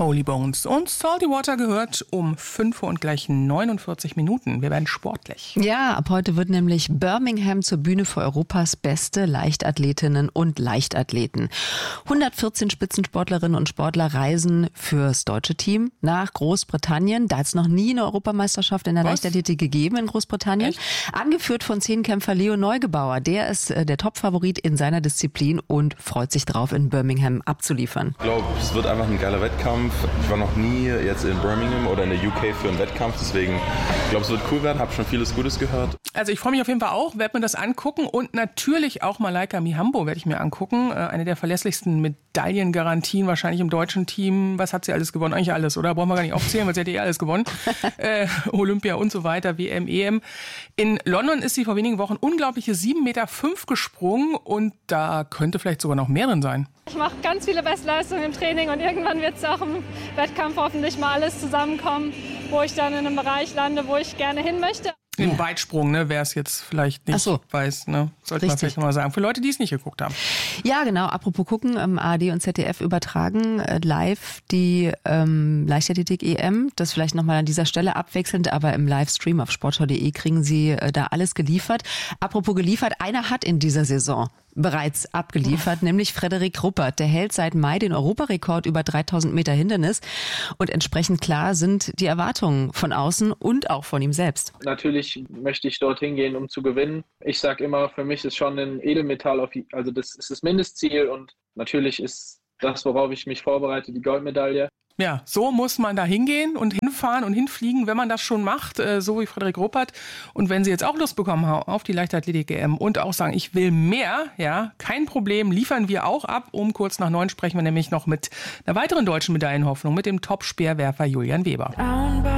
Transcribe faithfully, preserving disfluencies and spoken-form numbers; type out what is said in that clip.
Holy Bones und Salty Water gehört um fünf Uhr und gleich neunundvierzig Minuten. Wir werden sportlich. Ja, ab heute wird nämlich Birmingham zur Bühne für Europas beste Leichtathletinnen und Leichtathleten. hundertvierzehn Spitzensportlerinnen und Sportler reisen fürs deutsche Team nach Großbritannien. Da hat es noch nie eine Europameisterschaft in der Was? Leichtathletik gegeben in Großbritannien. Echt? Angeführt von Zehnkämpfer Leo Neugebauer. Der ist äh, der Topfavorit in seiner Disziplin und freut sich drauf, in Birmingham abzuliefern. Ich glaube, es wird einfach ein geiler Wettkampf. Ich war noch nie jetzt in Birmingham oder in der U K für einen Wettkampf, deswegen ich glaube, es wird cool werden. Habe schon vieles Gutes gehört. Also ich freue mich auf jeden Fall auch, werde mir das angucken und natürlich auch Malaika Mihambo werde ich mir angucken. Äh, eine der verlässlichsten Medaillengarantien wahrscheinlich im deutschen Team. Was hat sie alles gewonnen? Eigentlich alles, oder? Brauchen wir gar nicht aufzählen, weil sie hat eh alles gewonnen. äh, Olympia und so weiter, W M, E M. In London ist sie vor wenigen Wochen unglaubliche sieben Meter fünf gesprungen und da könnte vielleicht sogar noch mehr drin sein. Ich mache ganz viele Bestleistungen im Training und irgendwann wird es auch im Wettkampf hoffentlich mal alles zusammenkommen, wo ich dann in einem Bereich lande, wo ich gerne hin möchte. Den Ja. Weitsprung, ne, wer es jetzt vielleicht nicht Ach so. weiß, ne, sollte man Richtig. vielleicht nochmal sagen. Für Leute, die es nicht geguckt haben. Ja, genau. Apropos gucken, ähm, A R D und Z D F übertragen äh, live die ähm, Leichtathletik-E M. Das vielleicht nochmal an dieser Stelle abwechselnd, aber im Livestream auf sportschau punkt de kriegen Sie äh, da alles geliefert. Apropos geliefert, einer hat in dieser Saison bereits abgeliefert, nämlich Frederik Ruppert. Der hält seit Mai den Europarekord über dreitausend Meter Hindernis und entsprechend klar sind die Erwartungen von außen und auch von ihm selbst. Natürlich möchte ich dorthin gehen, um zu gewinnen. Ich sage immer, für mich ist schon ein Edelmetall, auf, also das ist das Mindestziel und natürlich ist das, worauf ich mich vorbereite, die Goldmedaille. Ja, so muss man da hingehen und hinfahren und hinfliegen, wenn man das schon macht, äh, so wie Frederik Ruppert. Und wenn Sie jetzt auch Lust bekommen haben auf die Leichtathletik-E M und auch sagen, ich will mehr, ja, kein Problem, liefern wir auch ab. Um kurz nach neun sprechen wir nämlich noch mit einer weiteren deutschen Medaillenhoffnung, mit dem Top-Speerwerfer Julian Weber.